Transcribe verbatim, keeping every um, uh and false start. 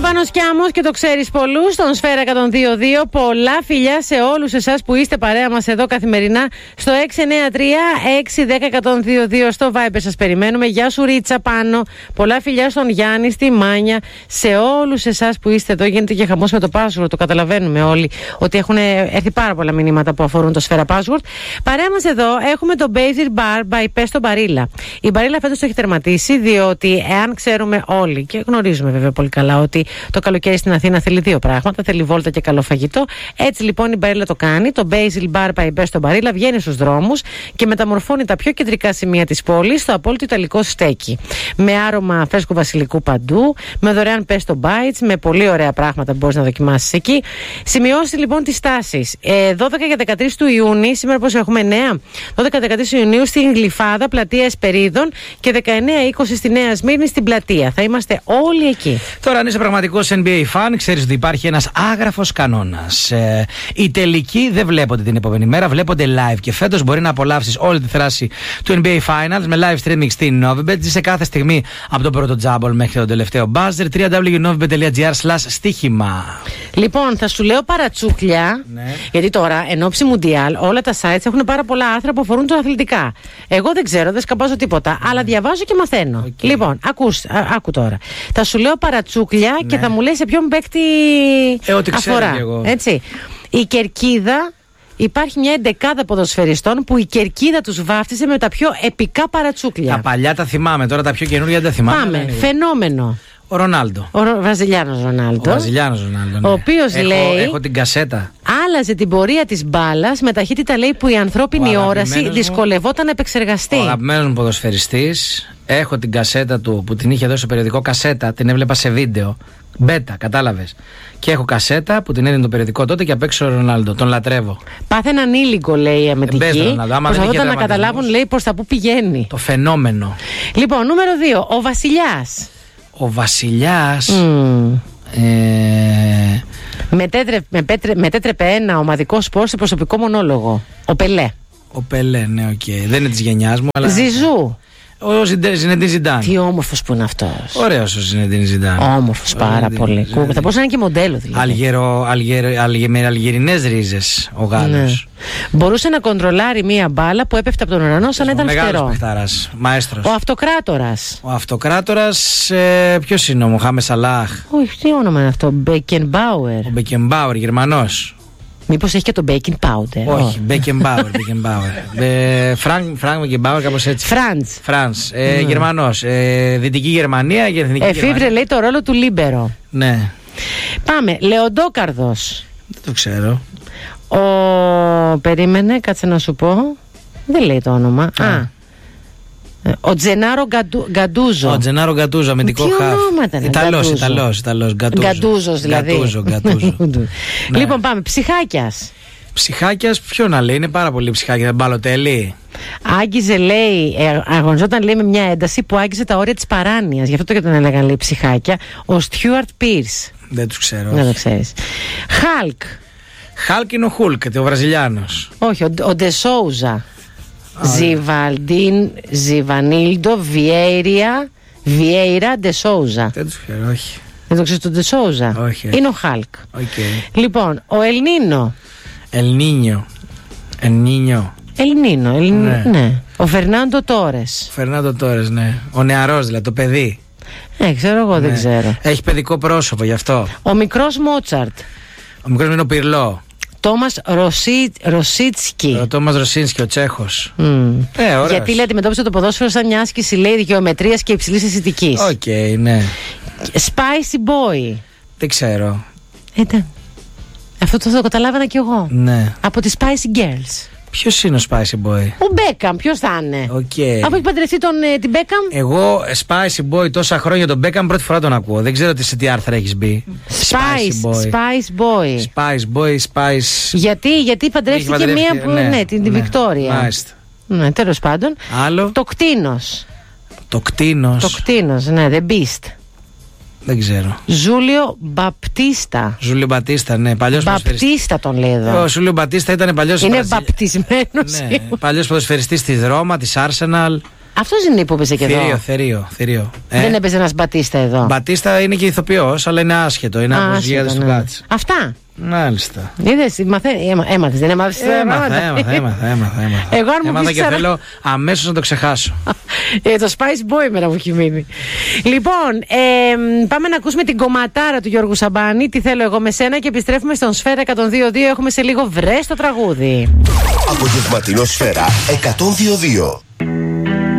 Πάνος Κιάμος και το ξέρεις πολλούς στον Σφαίρα εκατόν δύο δύο. Πολλά φιλιά σε όλους εσάς που είστε παρέα μας εδώ καθημερινά στο έξι εννιά τρία έξι ένα μηδέν ένα μηδέν δύο δύο. Στο Viber σας περιμένουμε. Γεια σου Ρίτσα Πάνο. Πολλά φιλιά στον Γιάννη, στη Μάνια, σε όλους εσάς που είστε εδώ. Γίνεται και χαμός με το password. Το καταλαβαίνουμε όλοι ότι έχουν έρθει πάρα πολλά μηνύματα που αφορούν το Σφαίρα password. Παρέα μας εδώ έχουμε το Basil Bar by Pesto Barilla. Η Barilla φέτος το έχει τερματίσει, διότι εάν ξέρουμε όλοι και γνωρίζουμε βέβαια πολύ καλά ότι το καλοκαίρι στην Αθήνα θέλει δύο πράγματα. Θέλει βόλτα και καλό φαγητό. Έτσι λοιπόν η Barilla το κάνει. Το Basil Bar by Pesto Barilla βγαίνει στους δρόμους και μεταμορφώνει τα πιο κεντρικά σημεία της πόλης στο απόλυτο ιταλικό στέκι. Με άρωμα φρέσκου βασιλικού παντού, με δωρεάν Pesto Bites, με πολύ ωραία πράγματα που μπορείς να δοκιμάσεις εκεί. Σημειώσει λοιπόν τις τάσεις. Ε, δώδεκα και δεκατρείς του Ιούνιου, σήμερα πώς έχουμε εννέα. δώδεκα και δεκατρείς Ιουνίου στην Γλυφάδα, πλατεία Εσπερίδων και δεκαεννέα είκοσι στη Νέα Σμύρνη στην πλατεία. Θα είμαστε όλοι εκεί. Τώρα, αν είσαι πραγματικός N B A fan, ξέρεις ότι υπάρχει ένας άγραφος κανόνας. Ε, οι τελικοί δεν βλέπονται την επόμενη μέρα, βλέπονται live. Και φέτος μπορεί να απολαύσεις όλη τη θράση του N B A Finals με live streaming στην Novibet. Σε κάθε στιγμή από το πρώτο τζάμπολ μέχρι το τελευταίο buzzer. double-u double-u double-u τελεία novibet τελεία gr slash στοίχημα. Λοιπόν, θα σου λέω παρατσούκλια, ναι. Γιατί τώρα εν ώψη Μουντιάλ όλα τα sites έχουν πάρα πολλά άρθρα που αφορούν τα αθλητικά. Εγώ δεν ξέρω, δεν σκαμπάζω τίποτα, ναι. Αλλά διαβάζω και μαθαίνω. Okay. Λοιπόν, ακούς, α, άκου τώρα. Θα σου λέω παρατσούκλια, ναι. Και θα μου λες σε ποιον παίκτη ε, ό,τι αφορά. Και εγώ. Έτσι. Η Κερκίδα. Υπάρχει μια εντεκάδα ποδοσφαιριστών που η Κερκίδα τους βάφτισε με τα πιο επικά παρατσούκλια. Τα παλιά τα θυμάμαι, τώρα τα πιο καινούργια δεν τα θυμάμαι. Πάμε. Φαινόμενο. Ο Ρονάλντο. Ο Ρο... Βραζιλιάνος Ρονάλντο. Ο Βραζιλιάνος Ρονάλντο. Ναι. Ο οποίος λέει. Έχω την κασέτα. Άλλαζε την πορεία της μπάλας με ταχύτητα, λέει, που η ανθρώπινη όραση μου, δυσκολευόταν να επεξεργαστεί. Ο αγαπημένος μου ποδοσφαιριστής. Έχω την κασέτα του που την είχε δώσει στο περιοδικό κασέτα. Την έβλεπα σε βίντεο. Μπέτα, κατάλαβες. Και έχω κασέτα που την έδινε το περιοδικό τότε και απ' έξω ο Ρονάλντο. Τον λατρεύω. Πάθε έναν ήλικο, λέει η αμυντική. Προσπαθώταν να καταλάβουν, λέει, προς τα που πηγαίνει. Το φαινόμενο. Λοιπόν, νούμερο δύο. Ο Βασιλιάς. Ο Βασιλιάς. Mm. Ε... Μετέτρεπε, μετέτρεπε ένα ομαδικό σπορ σε προσωπικό μονόλογο. Ο Πελέ. Ο Πελέ, ναι, οκ. Okay. Δεν είναι της γενιάς μου, αλλά. Ζιζού. Ο Ζινεντίν Ζιντάν. Τι όμορφος που είναι αυτός. Ωραίος ο Ζινεντίν Ζιντάν. Όμορφος πάρα πολύ. Θα μπορούσε να είναι και μοντέλο δηλαδή. Αλγερο, αλγερο, αλγε, με αλγερινές ρίζες ο Γάλλος. Ναι. Μπορούσε να κοντρολάρει μία μπάλα που έπεφτε από τον ουρανό σαν να ήταν φτερό. Μεγάλος παιχταράς, μαέστρος. Ο Αυτοκράτορας. Ο Αυτοκράτορας, ε, ποιος είναι ο Μοχάμε Σαλάχ. Όχι, τι όνομα είναι αυτό. Μπέκενμπάουερ. Ο Μπέκενμπάουερ, Γερμανός. Μήπως έχει και το baking powder. Όχι, Beckenbauer. Φρανκ Beckenbauer, κάπως έτσι. Φραντς. Φραντς, ε, mm. Γερμανός. Ε, Δυτική Γερμανία και Εθνική Εφήβρε, Γερμανία. λέει, το ρόλο του Λίμπερο. Ναι. Πάμε. Λεοντόκαρδος. Δεν το ξέρω. Ο... Περίμενε, κάτσε να σου πω. Δεν λέει το όνομα. Α. Α. Ο Τζενάρο Γκαντου... Γκαντούζο. Ο Τζενάρο Γκαντούζο, αμυντικό χαφ. Ιταλός, Ιταλός, Ιταλός. Γκαντούζος δηλαδή. Γκαντούζο, Γκαντούζο. Ναι. Λοιπόν, πάμε. Ψυχάκιας. Ψυχάκιας, ποιο να λέει, είναι πάρα πολύ ψυχάκια. Μπαλοτέλη. Άγγιζε, λέει, ε, αγωνιζόταν, λέει, με μια ένταση που άγγιζε τα όρια της παράνοιας. Γι' αυτό και τον έλεγαν, λέει, ψυχάκια. Ο Στιούαρτ Πίρς. Δεν τους ξέρω. Δεν το ξέρεις. Χάλκ. Χάλκ είναι ο Χούλκ, ο Βραζιλιάνος. Όχι, ο, ο Ντεσόουζα. Ζιβαλντίν, Ζιβανίλντο, Βιέιρια, Βιέιρα, Ντεσόουζα. Δεν τους ξέρω, όχι. Δεν το ξέρεις τον Ντεσόουζα. Όχι. Είναι ο Χάλκ. Okay. Λοιπόν, ο Ελνίνο. Ελνίνιο. Ελνίνιο. Ελνίνο, Ελνίνιο. Ναι. ναι. Ο Φερνάντο Τόρες. Ο Φερνάντο Τόρες, ναι. Ο νεαρός δηλαδή, το παιδί. Ε, ξέρω εγώ, ναι. Δεν ξέρω. Έχει παιδικό πρόσωπο γι' αυτό. Ο μικρός Μότσαρτ. Ο μικρός είναι ο Πυρλό. Τόμας Ρωσί... Ρωσίτσκι. Ο Τόμας Ρωσίνσκι, ο Τσέχος. Mm. Ε, ωραίος. Γιατί λέει αντιμετώπισε το ποδόσφαιρο σαν μια άσκηση, λέει, γεωμετρίας και υψηλής αισθητικής. Οκ, okay, ναι. Spicy Boy. Δεν ξέρω. Ήταν. Αυτό το, το καταλάβαινα κι εγώ. Ναι. Από τις Spicy Girls. Ποιος είναι ο Spicy Boy? Ο Μπέκαμ, ποιος θα είναι? Okay. Αφού έχει παντρευτεί τον, ε, την Μπέκαμ. Εγώ Spicy Boy τόσα χρόνια τον Μπέκαμ πρώτη φορά τον ακούω. Δεν ξέρω σε τι άρθρα έχεις μπει. Spice Boy. Spice Boy. Spice Boy, Spice. Γιατί, γιατί παντρεύτηκε μία που. Ναι, ναι, την ναι, Βικτόρια. Μάλιστα. Ναι, τέλος πάντων. Άλλο. Το κτίνος. Το κτίνος. Το κτίνος, ναι, The Beast. Δεν ξέρω. Ζούλιο Μπαπτίστα. Ζούλιο Μπατίστα, ναι. Παλιός Μπαπτίστα τον λέει εδώ. Ο Ζούλιο Μπατίστα ήταν παλιός. Είναι μπαπτισμένος. Ναι, παλιός ποδοσφαιριστής της Ρώμα, της Arsenal. Αυτός είναι που έπαιζε και εδώ. Θηρίο, θηρίο, θηρίο. Ε? Δεν έπαιζε ένας Μπατίστα εδώ. Μπατίστα είναι και ηθοποιός, αλλά είναι άσχετο. Είναι από τους γίγαντες του Κάτς. Αυτά. Μάλιστα. Είδες, έμαθες, δεν έμαθες. Έμαθα, έμαθα, έμαθα, έμαθα. Εγώ αν μου έμαθα πεις και ξαρα... θέλω αμέσως να το ξεχάσω. ε, το Spice Boy μέρα μου έχει μείνει. Λοιπόν, ε, πάμε να ακούσουμε την κομματάρα του Γιώργου Σαμπάνη. Τι θέλω εγώ με σένα και επιστρέφουμε στον Σφαίρα εκατόν δύο δύο. Έχουμε σε λίγο βρες το τραγούδι. Απογευματινό Σφαίρα εκατόν δύο δύο.